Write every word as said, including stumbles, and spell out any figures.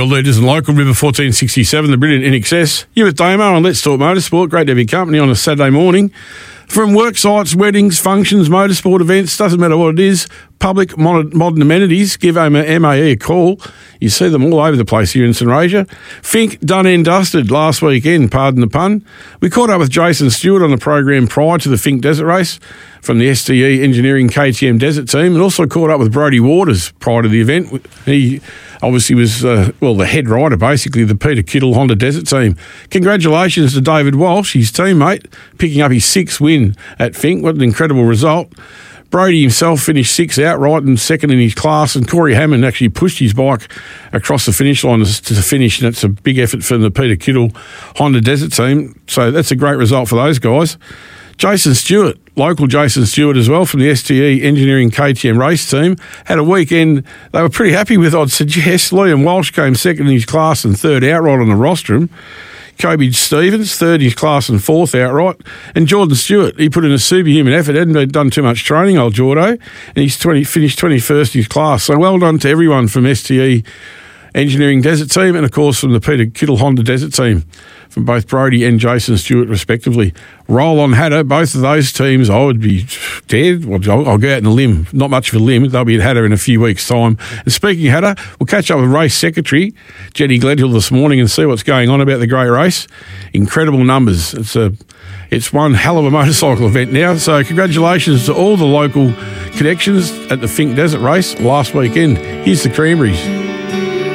Your leaders in local, River fourteen sixty-seven, the brilliant N X S. You with Damo on Let's Talk Motorsport. Great to have your company on a Saturday morning. From work sites, weddings, functions, motorsport events, doesn't matter what it is, public modern, modern amenities, give M A E a call. You see them all over the place here in St Razor. Fink done and dusted last weekend, pardon the pun. We caught up with Jason Stewart on the program prior to the Fink Desert Race from the S T E Engineering K T M Desert team, and also caught up with Brodie Waters prior to the event. He obviously was, uh, well, the head rider, basically, the Peter Kittle Honda Desert team. Congratulations to David Walsh, his teammate, picking up his sixth win at Fink. What an incredible result. Brodie himself finished sixth outright and second in his class, and Corey Hammond actually pushed his bike across the finish line to the finish, and that's a big effort from the Peter Kittle Honda Desert team. So that's a great result for those guys. Jason Stewart, local Jason Stewart as well, from the S T E Engineering K T M race team, had a weekend they were pretty happy with, I'd suggest. Liam Walsh came second in his class and third outright on the rostrum. Kobe Stevens, third in his class and fourth outright. And Jordan Stewart, he put in a superhuman effort, hadn't done too much training, old Jordo, and he's twenty, finished twenty-first in his class. So well done to everyone from S T E Engineering Desert Team and, of course, from the Peter Kittle Honda Desert Team, from both Brodie and Jason Stewart, respectively. Roll on Hatter, both of those teams, I would be dead. Well, I'll, I'll go out on a limb. Not much of a limb. They'll be at Hatter in a few weeks' time. And speaking of Hatter, we'll catch up with race secretary Jenny Gledhill this morning and see what's going on about the great race. Incredible numbers. It's a, it's one hell of a motorcycle event now. So congratulations to all the local connections at the Fink Desert Race last weekend. Here's the Cranberries.